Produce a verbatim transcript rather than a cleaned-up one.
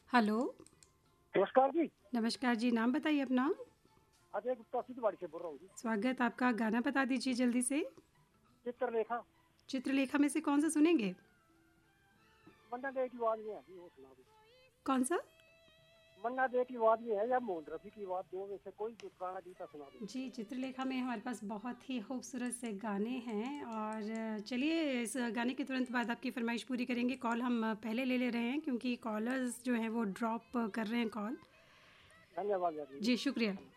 Hello. नमस्कार जी। नमस्कार जी, नाम बताइए अपना? अजय गुप्ता सिद्धवाड़ी से बोल रहा हूँ जी। स्वागत आपका। गाना बता दीजिए जल्दी से। चित्रलेखा। चित्रलेखा में से कौन सा सुनेंगे? मन्ना डे की आवाज में है जी, वो सुना दो। कौन सा? मन्ना डे की आवाज में है या मोहन रफी की आवाज, दो में से कोई पुराना गीता सुना दो। जी, चित्रलेखा में हमारे पास बहुत ही खूबसूरत से गाने हैं और चलिए इस गाने के तुरंत बाद आपकी फरमाइश पूरी करेंगे। कॉल हम पहले ले ले रहे हैं क्योंकि कॉलर्स जो हैं वो ड्रॉप कर रहे हैं कॉल। धन्यवाद जी। जी, शुक्रिया।